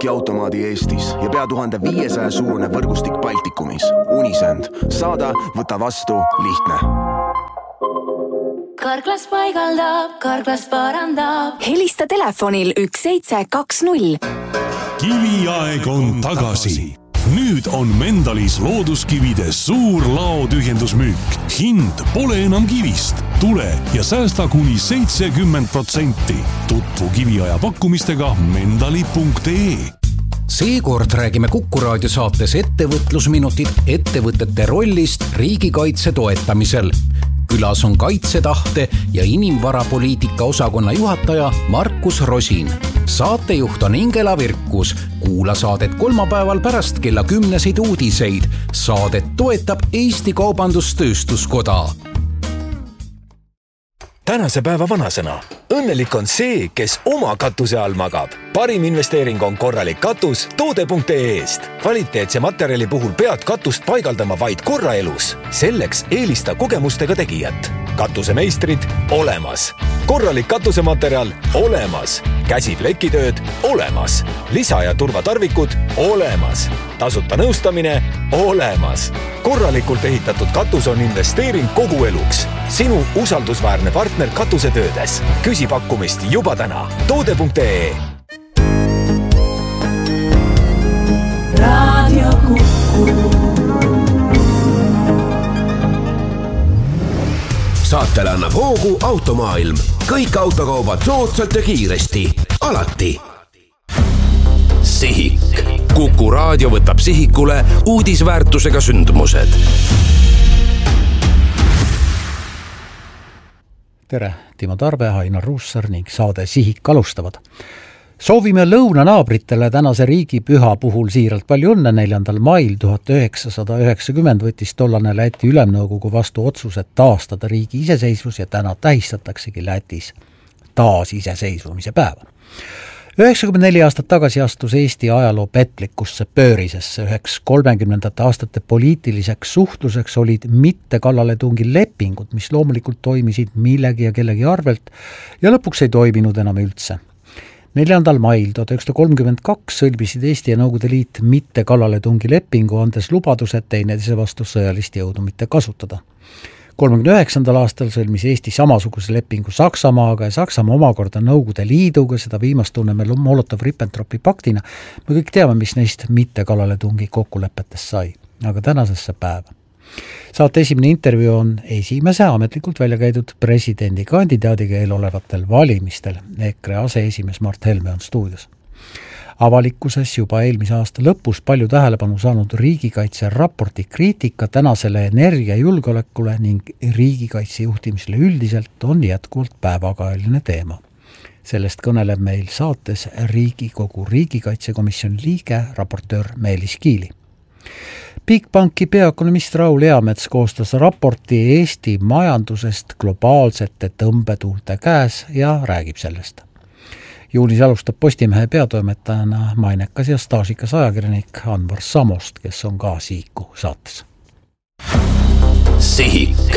pakiautomaadi Eestis ja pea 1500 suurune võrgustik Baltikumis. Unisend. Saada, võta vastu, lihtne. Karklas paigaldab, Karklas parandab. Helista telefonil 1720. Kiviaeg on tagasi. Nüüd on Mendalis looduskivide suur laotühjendusmüük. Hind pole enam kivist. Tule ja säästa kuni 70%. Tutvu Kiviaja pakkumistega mendali.ee. Seekord räägime Kuku Raadio saates ettevõtlusminutid ettevõtete rollist riigikaitse toetamisel. Külas on kaitsetahte ja inimvarapoliitika osakonna juhataja Markus Rosin. Saatejuht on Ingela Virkus. Kuula saadet kolmapäeval pärast kella 10 uudiseid. Saadet toetab Eesti Kaubandus-Tööstuskoda. Tänase päeva vanasõna. Õnnelik on see, kes oma katuse all magab. Parim investeering on korralik katus toode.ee-st. Kvaliteetse materjali puhul pead katust paigaldama vaid korra elus. Selleks eelista kogemustega tegijat. Katusemeistrid olemas. Korralik katusematerjal olemas. Käsiplekitööd olemas. Lisa- ja turvatarvikud olemas. Tasuta nõustamine olemas. Korralikult ehitatud katus on investeering kogu eluks. Sinu usaldusväärne partner katusetöödes. Küsi pakkumist juba täna. Toode.ee. Radio Kuku. Saatele annab hoogu Automaailm. Kõik autokaubad soodsalt ja kiiresti. Alati. Sihik. Kuku Raadio võtab sihikule uudisväärtusega sündmused. Tere, Timo Tarve, Ainar Ruussar ning saade Sihik alustavad. Soovime lõunanaabritele tänase riigipüha puhul siiralt palju õnne. 4. mail 1990 võttis tollane Läti ülemnõukogu vastu otsuse taastada riigi iseseisvus ja täna tähistataksegi Lätis taasiseseisvumise päeva. 94 aastat tagasi astus Eesti ajaloo petlikusse pöörisesse. Üheks 30. aastate poliitiliseks suhtluseks olid mitte kallaletungi lepingud, mis loomulikult toimisid millegi ja kellegi arvelt ja lõpuks ei toiminud enam üldse. 4. mail 1932 sõlmisid Eesti ja Nõukogude Liit mitte kallaletungi lepingu, andes lubadused teineteise vastu sõjalist jõudu mitte kasutada. 39. aastal sõlmis Eesti samasuguse lepingu Saksamaaga ja Saksamaa omakorda Nõukogude Liiduga, seda viimast tunneme Molotov-Ribbentropi paktina. Me kõik teame, mis neist mitte kallaletungi kokkulepetest sai, aga tänasesse päeva. Saate esimene intervjuu on esimese ametlikult välja käidud presidendikandidaadiga eelolevatel valimistel. EKRE aseesimees Mart Helme on stuudios. Avalikkuses juba eelmise aasta lõpus palju tähelepanu saanud riigikaitse raporti kriitika tänasele energiajulgeolekule ning riigikaitse juhtimisele üldiselt on jätkuvalt päevakajaline teema. Sellest kõneleb meil saates Riigikogu riigikaitsekomisjoni liige, raportöör Meelis Kiili. Bigbanki peaökonomist Raul Eamets koostas raporti Eesti majandusest globaalsete tõmbetuulte käes ja räägib sellest. Juunis alustab Postimehe peatoimetajana mainekas ja staažikas ajakirjanik Anvar Samost, kes on ka Sihiku saates. Sihik.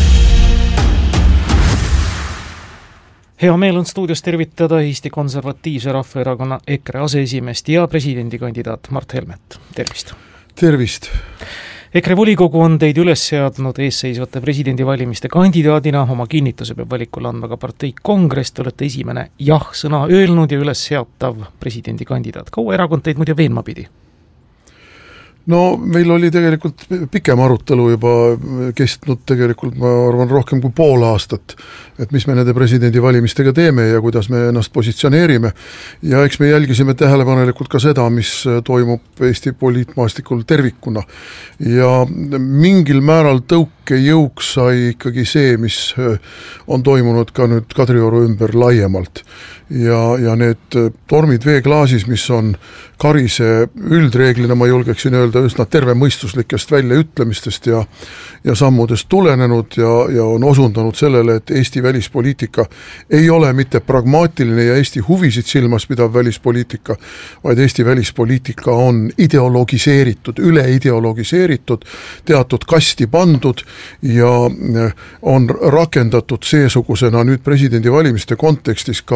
Hea meel on stuudios tervitada Eesti Konservatiivse Rahvaerakonna EKRE aseesimeest ja presidendikandidaat Mart Helmet. Tervist! Tervist! EKRE volikogu on teid üles seadnud eesseisvate presidendivalimiste kandidaadina. Oma kinnituse peab valikul andma ka partei kongress. Te olete esimene jah-sõna öelnud ja üles seatav presidendikandidaat. Kaua erakond teid muidu veenma pidi? No meil oli tegelikult pikem arutelu juba kestnud tegelikult, ma arvan, rohkem kui pool aastat, et mis me nende presidendivalimistega teeme ja kuidas me ennast positsioneerime. Ja eks me jälgisime tähelepanelikult ka seda, mis toimub Eesti poliitmaastikul tervikuna. Ja mingil määral tõukejõuks sai ikkagi see, mis on toimunud ka nüüd Kadrioru ümber laiemalt. Ja need tormid veeklaasis, mis on Karise üldreeglina, ma julgeksin öelda, üsna tervemõistuslikest väljaütlemistest ja sammudest tulenenud ja on osundanud sellele, et Eesti välispoliitika ei ole mitte pragmaatiline ja Eesti huvisid silmas pidav välispoliitika, vaid Eesti välispoliitika on ideologiseeritud, üleideologiseeritud, teatud kasti pandud ja on rakendatud seesugusena nüüd presidendivalimiste kontekstis ka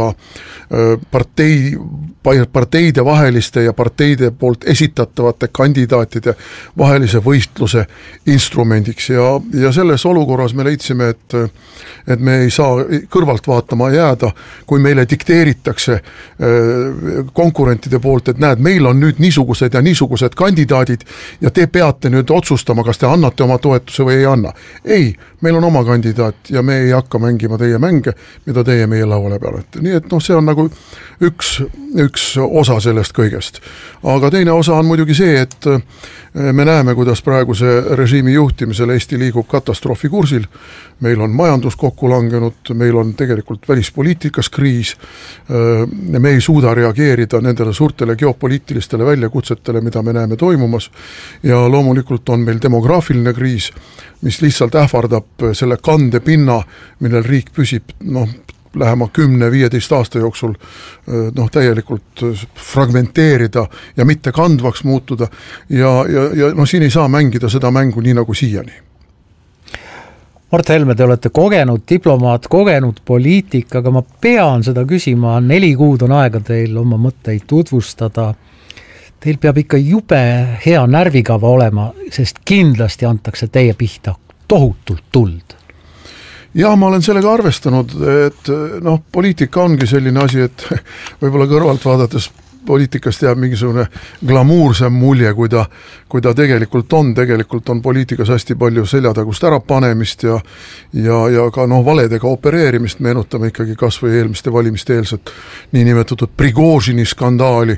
parteide vaheliste ja parteide poolt esitatavate kandidaatide vahelise võistluse instrumendiks ja selles olukorras me leidsime, et me ei saa kõrvalt vaatama jääda, kui meile dikteeritakse konkurentide poolt, et näed, meil on nüüd niisugused ja niisugused kandidaadid ja te peate nüüd otsustama, kas te annate oma toetuse või ei anna. Ei, meil on oma kandidaat ja me ei hakka mängima teie mänge, mida teie meie lauale pealete. Nii et see on nagu üks osa sellest kõigest. Aga teine osa on muidugi see, et me näeme, kuidas praeguse režiimi juhtimisel Eesti liigub katastroofi kursil. Meil on majandus kokku langenud, meil on tegelikult välispoliitikas kriis, me ei suuda reageerida nendele suurtele geopoliitilistele väljakutsetele, mida me näeme toimumas ja loomulikult on meil demograafiline kriis, mis lihtsalt ähvardab selle kandepinna, millel riik püsib lähema 10-15 aasta jooksul täielikult fragmenteerida ja mitte kandvaks muutuda ja siin ei saa mängida seda mängu nii nagu siiani. Mart Helme, te olete kogenud diplomaat, kogenud poliitik, aga ma pean seda küsima, 4 kuud on aega teil oma mõtteid tutvustada. Teil peab ikka jube hea närvikava olema, sest kindlasti antakse teie pihta tohutult tuld. Ja ma olen sellega arvestanud, et poliitika ongi selline asi, et võib-olla kõrvalt vaadates poliitikast jääb mingisugune glamuursem mulje, kui ta tegelikult on poliitikas hästi palju seljatagust ärapanemist ja ka valedega opereerimist, meenutame ikkagi kas või eelmiste valimiste eelset niinimetatud Prigožini skandaali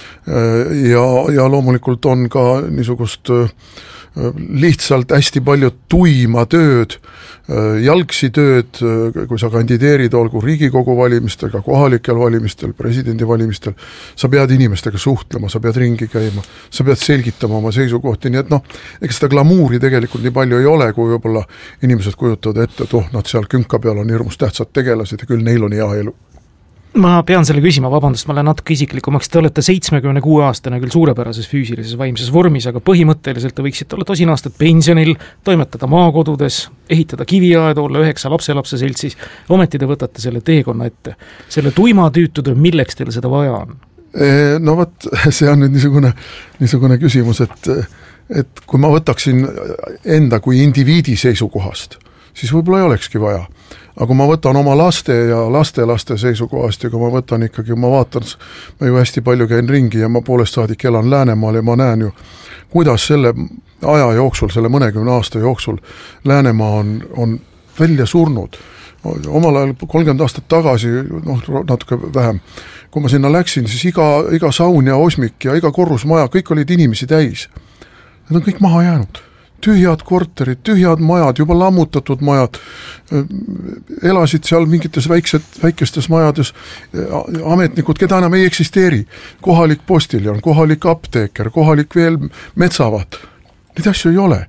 ja loomulikult on ka niisugust lihtsalt hästi palju tuima tööd, jalgsi tööd, kui sa kandideerid, olgu Riigikogu valimistel, ka kohalikel valimistel, presidendi valimistel, sa pead inimestega suhtlema, sa pead ringi käima, sa pead selgitama oma seisukohti, nii et ega seda glamuuri tegelikult nii palju ei ole, kui võib-olla inimesed kujutavad ette, et nad seal künka peal on hirmus tähtsad tegelased ja küll neil on hea elu. Ma pean selle küsima, vabandust, ma olen natuke isiklikumaks, te olete 76-aastane küll suurepärases füüsilises vaimses vormis, aga põhimõtteliselt te võiksite olla 10 aastat pensionil, toimetada maakodudes, ehitada kiviaedu, olla 9 lapselapse seltsis, ometi te võtate selle teekonna ette. Selle tuima tüütud, milleks teil seda vaja on? No võt, see on nüüd niisugune küsimus, et kui ma võtaksin enda kui indiviidi seisukohast, siis võib-olla ei olekski vaja. Aga kui ma võtan oma laste ja lastelaste seisukohast ja kui ma võtan ikkagi, ma vaatan, ma ju hästi palju käin ringi ja ma poolest saadik elan Läänemaal ja ma näen ju, kuidas selle aja jooksul, selle mõnekümne aasta jooksul Läänemaa on välja surnud. Omal ajal 30 aastat tagasi, natuke vähem, kui ma sinna läksin, siis iga saun ja osmik ja iga korrusmaja, kõik olid inimesi täis. Need on kõik maha jäänud. Tühjad korterid, tühjad majad, juba lammutatud majad, elasid seal mingites väikestes majades ametnikud, keda enam ei eksisteeri. Kohalik postiljon, kohalik apteeker, kohalik veel metsavaht. Neid asju ei ole.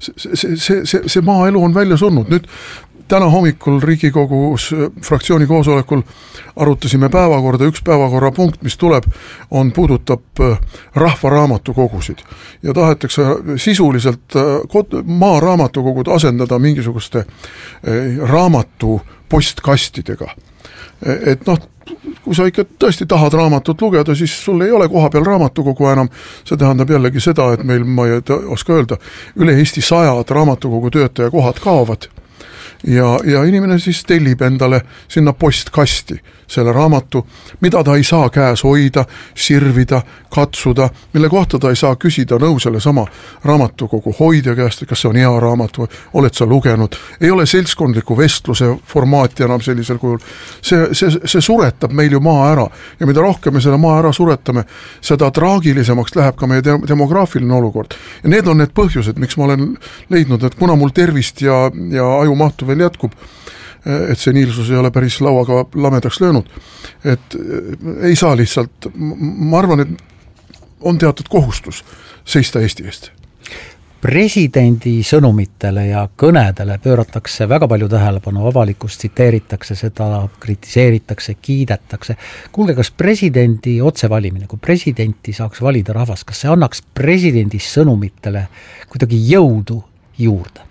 See maaelu on välja surnud. Nüüd täna hommikul Riigikogus fraktsiooni koosolekul arutasime päevakorda, üks päevakorrapunkt, mis tuleb, puudutab rahvaraamatukogusid ja tahetakse sisuliselt maaraamatukogud asendada mingisuguste raamatu postkastidega. Et kui sa ikka tõesti tahad raamatut lugeda, siis sul ei ole koha peal raamatukogu enam. See tähendab jällegi seda, et meil, ma ei oska öelda, üle Eesti 100 raamatukogu töötaja kohad kaovad. Ja inimene siis tellib endale sinna postkasti selle raamatu, mida ta ei saa käes hoida, sirvida, katsuda, mille kohta ta ei saa küsida nõu selle sama raamatukogu hoidja käest, kas see on hea raamat või oled sa lugenud. Ei ole seltskondliku vestluse formaati enam sellisel kujul. See suretab meil ju maa ära ja mida rohkem me selle maa ära suretame, seda traagilisemaks läheb ka meie demograafiline olukord. Ja need on need põhjused, miks ma olen leidnud, et kuna mul tervist ja ajumahtu veel jätkub, et see niilsus ei ole päris lauaga lamedaks löönud, et ei saa lihtsalt, ma arvan, et on teatud kohustus seista Eesti eest. Presidendi sõnumitele ja kõnedele pööratakse väga palju tähelepanu, avalikust tsiteeritakse seda, kritiseeritakse, kiidetakse. Kuulge, kas presidendi otsevalimine, kui presidenti saaks valida rahvas, kas see annaks presidendi sõnumitele kuidagi jõudu juurde?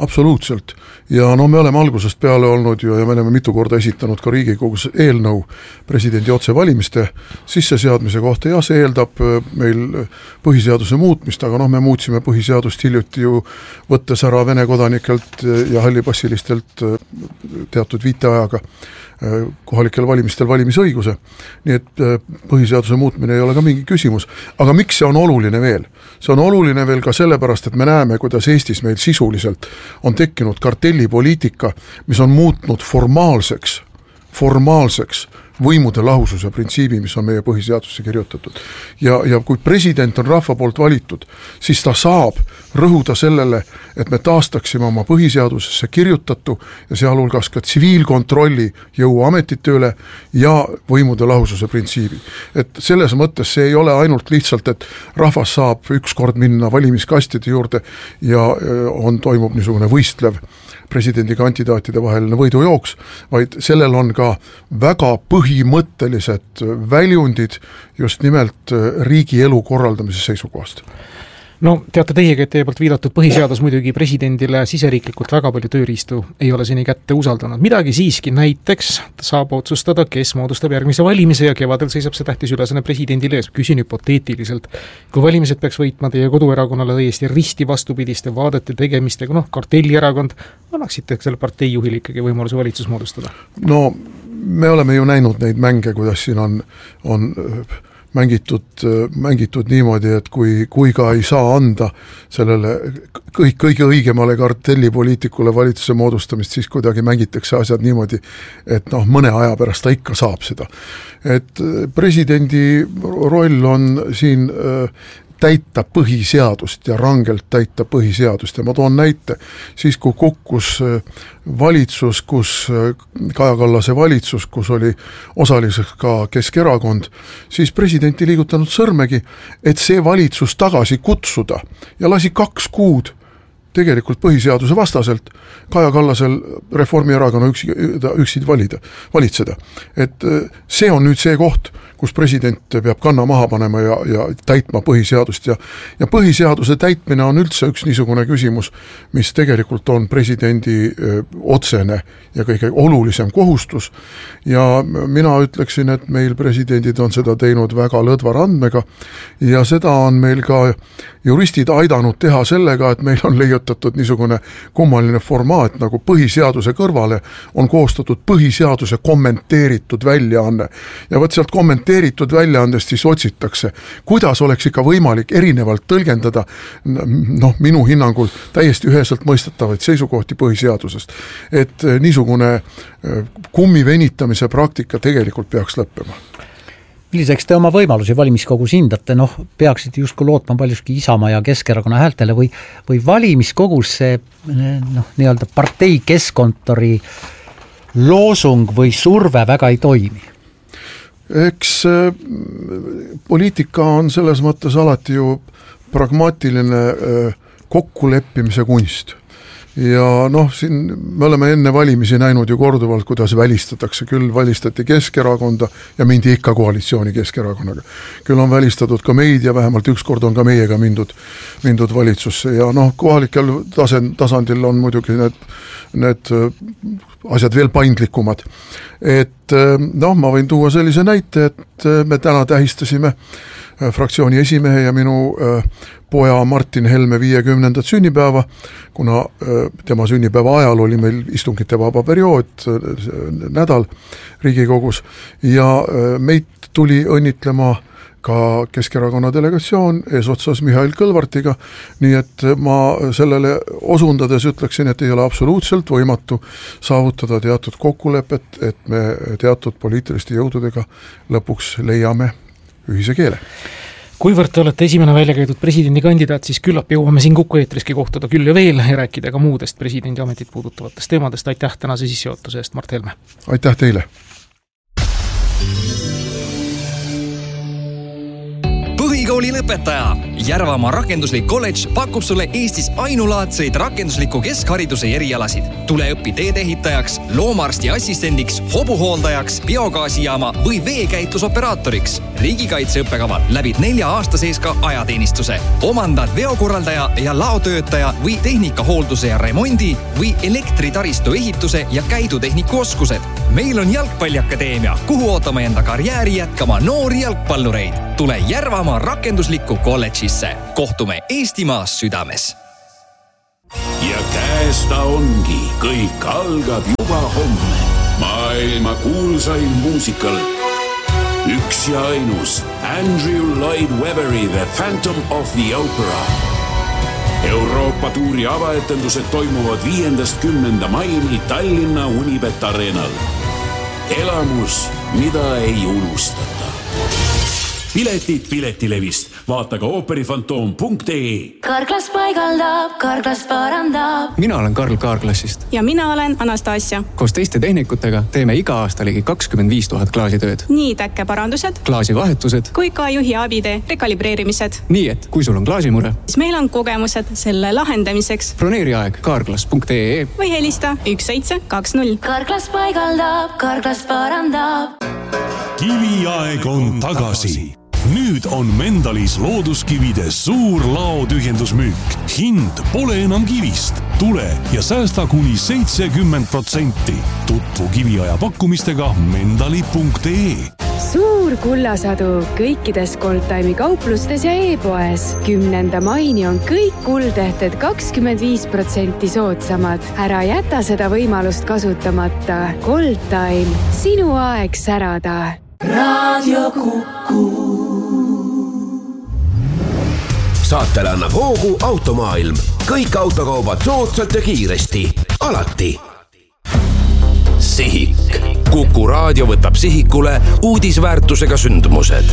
absoluutselt. Ja no me oleme algusest peale olnud ju ja me oleme mitu korda esitanud ka Riigikogus eelnõu presidendi otsevalimiste sisseseadmise kohta ja see eeldab meil põhiseaduse muutmist, aga me muutsime põhiseadust hiljuti ju võttes ära Vene kodanikelt ja hallipassilistelt teatud viiteajaga kohalikel valimistel valimisõiguse. Nii et põhiseaduse muutmine ei ole ka mingi küsimus. Aga miks see on oluline veel? See on oluline veel ka sellepärast, et me näeme, kuidas Eestis meil sisuliselt on tekkinud kartellipoliitika, mis on muutnud formaalseks võimude lahususe printsiibi, mis on meie põhiseadusse kirjutatud. Ja kui president on rahva poolt valitud, siis ta saab rõhuda sellele, et me taastaksime oma põhiseadusesse kirjutatu ja sealhulgas ka tsiviilkontrolli jõuametite üle ja võimude lahususe printsiibi. Et selles mõttes see ei ole ainult lihtsalt, et rahvas saab ükskord minna valimiskastide juurde ja toimub niisugune võistlev presidendikandidaatide vaheline võidujooks, vaid sellel on ka väga põhimõttelised väljundid just nimelt riigi elu korraldamise seisukohast. No teate teiega, et teie poolt viidatud põhiseadus muidugi presidendile siseriiklikult väga palju tööriistu ei ole seni kätte usaldanud. Midagi siiski näiteks saab otsustada, kes moodustab järgmise valimise ja kevadel seisab see tähtis ülesanne presidendile ees. Küsin hüpoteetiliselt, kui valimised peaks võitma teie koduerakonnale täiesti risti vastupidiste vaadete tegemistega, kartellierakond, annaksite selle partei juhile ikkagi võimaluse valitsus moodustada? No me oleme ju näinud neid mänge, kuidas siin on mängitud niimoodi, et kui ka ei saa anda sellele kõige õigemale kartellipoliitikule valitsuse moodustamist, siis kuidagi mängitakse asjad niimoodi, et mõne aja pärast ta ikka saab seda. Et presidendi roll on siin täita põhiseadust ja rangelt täita põhiseadust ja ma toon näite, siis kui kukkus valitsus, Kaja Kallase valitsus, kus oli osaliseks ka Keskerakond, siis president ei liigutanud sõrmegi, et see valitsus tagasi kutsuda ja lasi 2 kuud tegelikult põhiseaduse vastaselt Kaja Kallasel Reformierakonna üksid valitseda. Et see on nüüd see koht, kus president peab kanna maha panema ja täitma põhiseadust ja põhiseaduse täitmine on üldse üks niisugune küsimus, mis tegelikult on presidendi otsene ja kõige olulisem kohustus ja mina ütleksin, et meil presidendid on seda teinud väga lõdva randmega ja seda on meil ka juristid aidanud teha sellega, et meil on leiutatud niisugune kummaline formaat, nagu põhiseaduse kõrvale on koostatud põhiseaduse kommenteeritud väljaanne. Ja võt sealt kommenteeritud väljaandest siis otsitakse, kuidas oleks ikka võimalik erinevalt tõlgendada minu hinnangul täiesti üheselt mõistetavaid seisukohti põhiseadusest. Et niisugune kummi venitamise praktika tegelikult peaks lõppema. Milliseks te oma võimalusi valimiskogus hindate? Peaksid justkui lootma paljuski Isamaa ja Keskerakonna häältele või valimiskogus see nii-öelda partei keskkontori loosung või surve väga ei toimi? Eks poliitika on selles mõttes alati ju pragmaatiline kokkuleppimise kunst. Ja siin me oleme enne valimisi näinud ju korduvalt, kuidas välistatakse. Küll välistati Keskerakonda ja mindi ikka koalitsiooni Keskerakonnaga. Küll on välistatud ka meid ja vähemalt ükskord on ka meiega mindud valitsusse. Ja kohalikel tasandil on muidugi need asjad veel paindlikumad. Et ma võin tuua sellise näite, et me täna tähistasime fraktsiooni esimehe ja minu poja Martin Helme 50. sünnipäeva, kuna tema sünnipäeva ajal oli meil istungite vaba periood, nädal Riigikogus ja meid tuli õnnitlema ka Keskerakonna delegatsioon eesotsas Mihhail Kõlvartiga, nii et ma sellele osundades ütleksin, et ei ole absoluutselt võimatu saavutada teatud kokkulepet, et me teatud poliitiliste jõududega lõpuks leiame ühise keele. Kuivõrd te olete esimene välja käidud presidendikandidaat, siis küllap jõuame siin Kuku eetriski kohtuda küll ja veel ja rääkida ka muudest presidendi ametit puudutavatest teemadest. Aitäh tänase sissejuhatuse eest, Mart Helme! Aitäh teile! ülikooli lõpetaja. Järvamaa rakenduslik kolledž pakub sulle Eestis ainulaadseid rakendusliku keskhariduse erialasid. Tule õpi teedeehitajaks, loomaarsti assistendiks, hobuhooldajaks, biogaasijaama või veekäitlusoperaatoriks. Riigikaitse õppekaval läbid 4 aasta sees ka ajateenistuse. Omandad veokorraldaja ja laotöötaja või tehnikahoolduse ja remondi või elektritaristu ehituse ja käidutehniku oskused. Meil on jalgpalliakadeemia, kuhu ootame enda karjääri jätkama noori jalgpallureid. Tule Järvamaa rakenduslikku kolledžisse. Kohtume Eestimaas südames. Ja käes ta ongi. Kõik algab juba homme. Maailma kuulsain muusikal. Üks ja ainus Andrew Lloyd Webberi The Phantom of the Opera. Euroopa tuuri avaetendused toimuvad 5.–10. maini Tallinna Unibet Arenal. Elamus, mida ei unustata. Piletid Piletilevist. Vaata ka ooperifantoom.ee. Karklas paigaldab, Karklas parandab. Mina olen Karl Kaarklassist. Ja mina olen Anastasia. Koos teiste tehnikutega teeme iga aasta ligi 25 000 klaasitööd. Nii täkkeparandused, klaasivahetused kui ka juhi abide rekalibreerimised. Nii et kui sul on klaasimure, siis meil on kogemused selle lahendamiseks. Broneeri aeg kaarklas.ee või helista 1720. Karklas paigaldab, Karklas parandab. Kiviaeg on tagasi. Nüüd on Mendalis looduskivide suur laotühjendusmüük. Hind pole enam kivist. Tule ja säästa kuni 70%. Tutvu kiviaja pakkumistega mendali.ee. Suur kullasadu kõikides Goldtime'i kauplustes ja e-poes. 10. maini on kõik kuldehted 25% soodsamad. Ära jäta seda võimalust kasutamata. Goldtime, sinu aeg särada. Radio Kuku. Saatele annab hoogu Automaailm. Kõik autokaubad soodsalt ja kiiresti. Alati. Sihik. Kuku raadio võtab sihikule uudisväärtusega sündmused.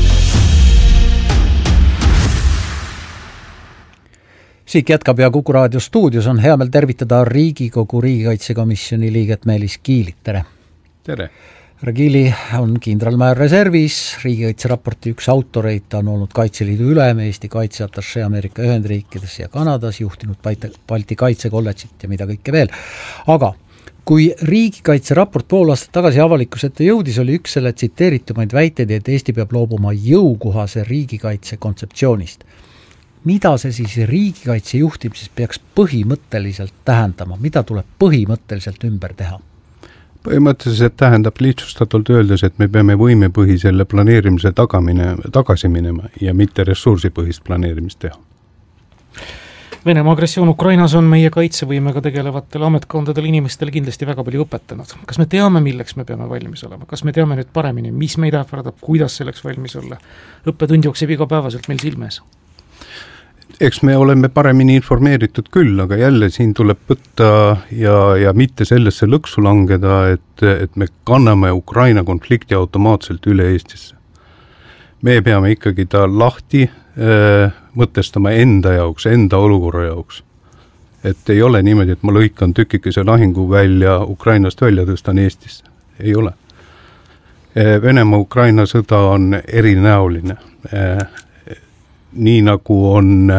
Sihik jätkab ja Kuku raadio stuudios on hea meel tervitada Riigikogu riigikaitsekomisjoni liiget Meelis Kiilit. Tere! Tere! Härra Kiili on kindralmäär reservis, riigikaitseraporti üks autoreid, ta on olnud Kaitseliidu ülem, Eesti kaitseatašee Ameerika Ühendriikides ja Kanadas, juhtinud Balti kaitsekolledžit ja mida kõike veel. Aga kui riigikaitseraport pool aastat tagasi avalikusete jõudis, oli üks selle tsiteeritumaid väiteid, et Eesti peab loobuma jõukohase riigikaitse kontseptsioonist. Mida see siis riigikaitse juhtimises peaks põhimõtteliselt tähendama? Mida tuleb põhimõtteliselt ümber teha? Põhimõtteliselt tähendab lihtsustatult öeldes, et me peame võimepõhisele planeerimise tagasi minema ja mitte ressursipõhist planeerimist teha. Venemaa agressioon Ukrainas on meie kaitsevõimega tegelevatele ametkondadele inimestele kindlasti väga palju õpetanud. Kas me teame, milleks me peame valmis olema? Kas me teame nüüd paremini, mis meid ähvardab, kuidas selleks valmis olla? Õppetund jookseb igapäevaselt meil silmes. Eks me oleme paremini informeeritud küll, aga jälle siin tuleb võtta ja mitte sellesse lõksu langeda, et me kanname Ukraina konflikti automaatselt üle Eestisse. Me peame ikkagi ta lahti mõtestama enda jaoks, enda olukorra jaoks. Et ei ole niimoodi, et ma lõikan tükikese lahingu välja Ukrainast välja tõstan Eestisse. Ei ole. Venemaa-Ukraina sõda on erinäoline. Nii nagu on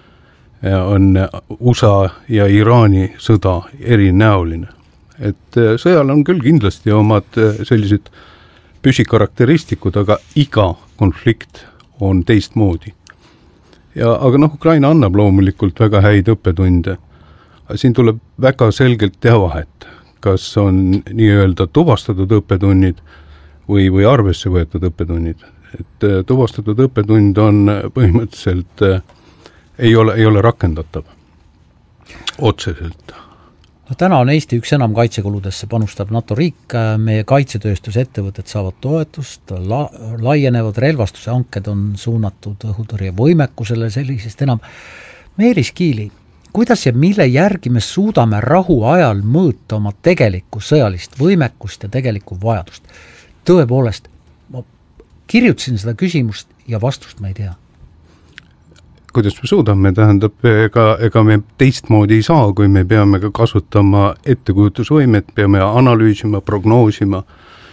USA ja Iraani sõda erinäoline. Et sõjal on küll kindlasti omad sellised püsikarakteristikud, aga iga konflikt on teistmoodi. Aga Ukraina annab loomulikult väga häid õppetunde. Siin tuleb väga selgelt teha vahet, kas on nii-öelda tuvastatud õppetunnid või arvesse võetud õppetunnid. Et tuvastatud õppetund on põhimõtteliselt ei ole rakendatav otseselt. Täna on Eesti üks enam kaitsekuludesse panustab NATO riik, meie kaitsetööstuse ettevõtted saavad toetust, laienevad relvastuse hanked on suunatud õhutõrje võimekusele sellisest enam. Meelis Kiili, kuidas ja mille järgi me suudame rahu ajal mõõta oma tegelikku sõjalist võimekust ja tegelikku vajadust? Tõepoolest, ma kirjutasin seda küsimust ja vastust ma ei tea. Kuidas me suudame, tähendab, ega me teistmoodi ei saa, kui me peame ka kasutama ettekujutusvõimet, peame analüüsima, prognoosima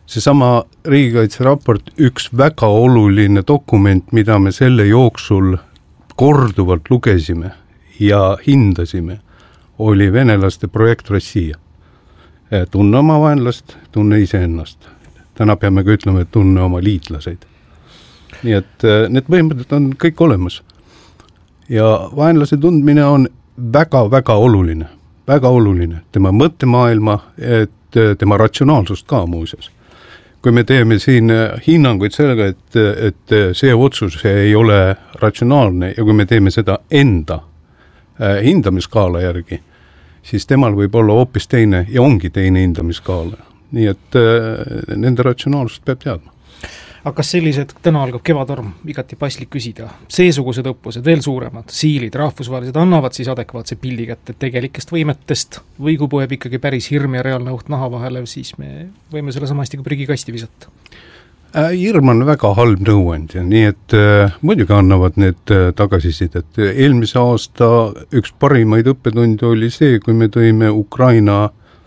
seesama riigikaitseraport, üks väga oluline dokument, mida me selle jooksul korduvalt lugesime ja hindasime, oli venelaste projekt Rossija. Tunne oma vaenlast, tunne iseennast. Täna peame ka ütlema, et tunne oma liitlaseid. Nii et need põhimõtted on kõik olemas. Ja vaenlase tundmine on väga-väga oluline. Väga oluline. Tema mõttemaailma, et tema ratsionaalsust ka muuseas. Kui me teeme siin hinnanguid sellega, et see otsus ei ole ratsionaalne ja kui me teeme seda enda hindamiskaala järgi, siis temal võib olla hoopis teine ja ongi teine hindamiskaala. Nii et nende ratsionaalsust peab teadma. Aga kas sellised, täna algab kevadorm, igati paslik küsida, seesugused õppused, veel suuremad, siilid, rahvusvahelised annavad siis adekvaatse pildi kätte tegelikest võimetest või kui poeb ikkagi päris hirm ja reaalne oht naha vahele, siis me võime selle samasti kui prigikasti visata? Hirm on väga halb nõuandja, nii et muidugi annavad need tagasisidet. Eelmise aasta üks parimaid õppetunde oli see, kui me tõime Ukraina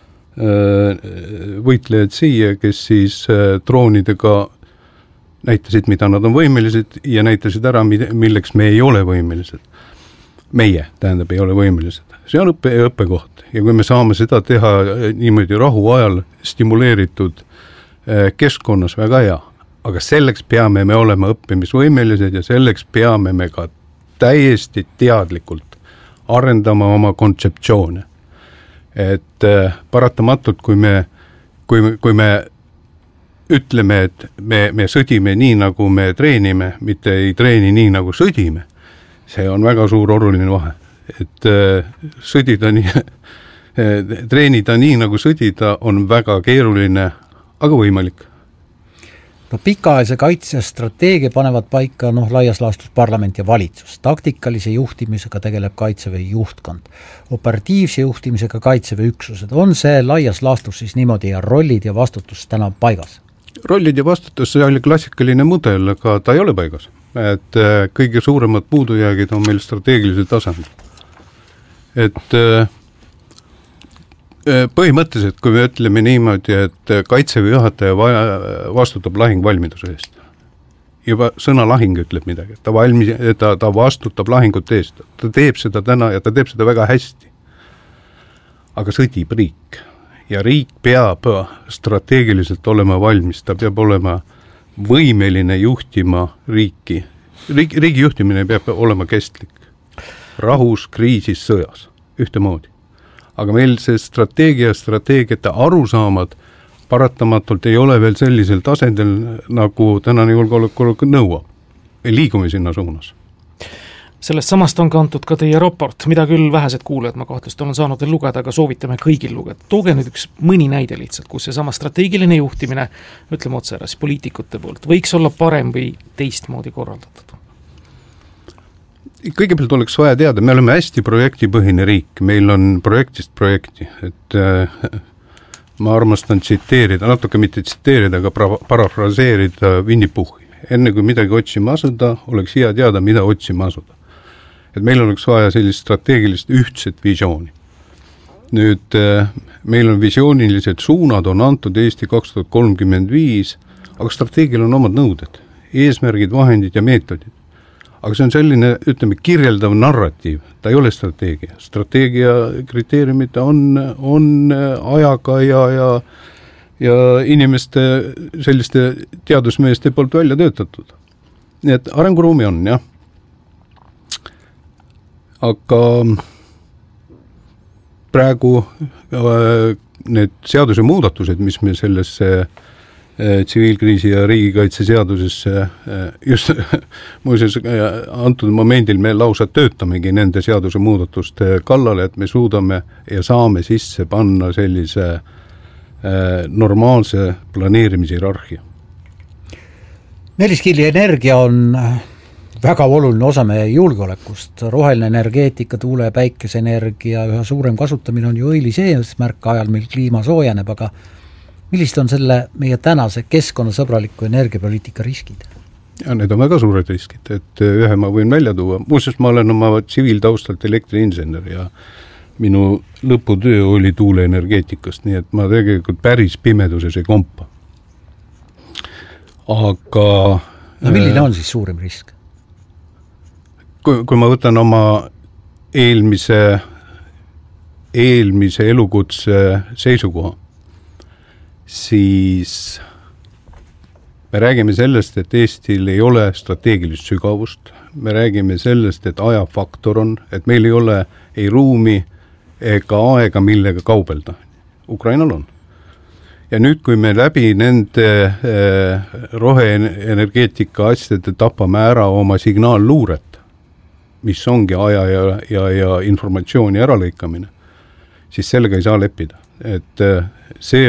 võitlejad siia, kes siis droonidega näitasid, mida nad on võimelised ja näitasid ära, milleks me ei ole võimelised. Meie, tähendab, ei ole võimelised. See on õppekoht ja kui me saame seda teha niimoodi rahu ajal stimuleeritud keskkonnas, väga hea. Aga selleks peame me olema õppimisvõimelised ja selleks peame me ka täiesti teadlikult arendama oma kontseptsioone. Et paratamatult, kui me ütleme, et me sõdime nii, nagu me treenime, mitte ei treeni nii, nagu sõdime, see on väga suur oluline vahe. Et sõdida nii, treenida nii, nagu sõdida on väga keeruline, aga võimalik. No pikaajalise kaitse strateegia panevad paika laias laastus parlament ja valitsus. Taktikalise juhtimisega tegeleb Kaitseväe juhtkond. Operatiivse juhtimisega Kaitseväe üksused. On see laias laastus siis niimoodi ja rollid ja vastutus täna paigas? Rollid ja vastutus, see oli klassikaline mudel, aga ta ei ole paigas. Et kõige suuremad puudujäägid on meil strateegilisel tasandil. Et põhimõtteliselt, kui me ütleme niimoodi, et Kaitseväe juhataja vastutab lahingvalmiduse eest. Juba sõna lahing ütleb midagi. Ta vastutab lahingute eest. Ta teeb seda täna ja ta teeb seda väga hästi. Aga sõdib riik. Ja riik peab strateegiliselt olema valmis. Ta peab olema võimeline juhtima riiki. Riigi juhtimine peab olema kestlik. Rahus, kriisis, sõjas. Ühtemoodi. Aga meil see strateegiate arusaamad paratamatult ei ole veel sellisel tasandil, nagu tänane julgeolek nõuab. Liigume sinna suunas. Sellest samast on kantud ka teie raport, mida küll vähesed kuulajad, ma kahtlust olen saanud veel lugeda, aga soovitame kõigil lugeda. Tooge nüüd üks mõni näide lihtsalt, kus see sama strateegiline juhtimine, ütleme otse ära, poliitikute poolt, võiks olla parem või teistmoodi korraldatud? Kõigepealt oleks vaja teada, me oleme hästi projektipõhine riik, meil on projektist projekti, et ma armastan tsiteerida, natuke mitte tsiteerida, aga parafraseerida Winnie Puhhi. Enne kui midagi otsima asuda, oleks hea teada, mida otsima asuda. Et meil oleks vaja sellist strateegilist ühtset visiooni. Nüüd meil on visioonilised suunad, on antud Eesti 2035, aga strateegial on omad nõuded, eesmärgid, vahendid ja meetodid. Aga see on selline, ütleme, kirjeldav narratiiv, ta ei ole strateegia. Strateegia kriteeriumid on ajaga ja inimeste selliste teadusmeeste poolt välja töötatud. Nii et arenguruumi on, jah. Aga praegu need seaduse muudatused, mis me sellesse tsiviilkriisi ja riigikaitse seadusesse just muuseas antud momendil me lausa töötamegi nende seaduse muudatuste kallale, et me suudame ja saame sisse panna sellise normaalse planeerimise hierarhia. Meelis Killi, energia on väga oluline osa meie julgeolekust. Roheline energeetika, tuule- ja päikeseenergia üha suurem kasutamine on ju õilis eesmärk ajal, mil kliima soojeneb, aga millised on selle meie tänase keskkonnasõbraliku energiapoliitika riskid? Ja need on väga suured riskid, et ühe ma võin välja tuua. Muuseas, ma olen oma tsiviiltaustalt elektriinsener ja minu lõputöö oli tuuleenergeetikast, nii et ma tegelikult päris pimeduses ei kompa. aga no milline on siis suurim risk? Kui ma võtan oma eelmise elukutse seisukoha, siis me räägime sellest, et Eestil ei ole strateegilist sügavust, me räägime sellest, et ajafaktor on, et meil ei ole ei ruumi ega aega, millega kaubelda. Ukrainal on. Ja nüüd, kui me läbi nende roheenergeetika asjade tapame ära oma signaalluuret, mis ongi aja ja informatsiooni äralõikamine, siis sellega ei saa leppida. Et see